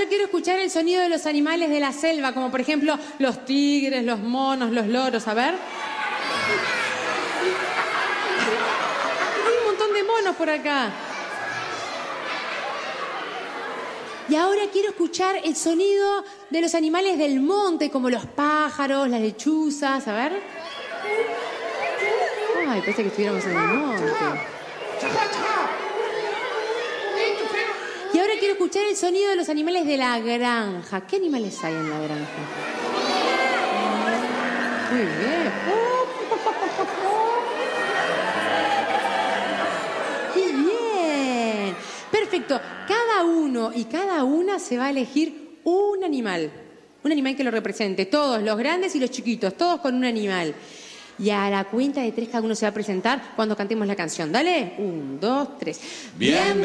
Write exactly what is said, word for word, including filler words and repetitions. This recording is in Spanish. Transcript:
yo quiero escuchar el sonido de los animales de la selva, como por ejemplo los tigres, los monos, los loros. A ver. Hay un montón de monos por acá. Y ahora quiero escuchar el sonido de los animales del monte, como los pájaros, las lechuzas. A ver. Ay, parece que estuviéramos en el monte. Y ahora quiero escuchar el sonido de los animales de la granja. ¿Qué animales hay en la granja? Muy bien. Muy bien. Perfecto. Cada uno y cada una se va a elegir un animal. Un animal que lo represente. Todos, los grandes y los chiquitos. Todos con un animal. Y a la cuenta de tres cada uno se va a presentar cuando cantemos la canción. Dale. Un, dos, tres. Bien.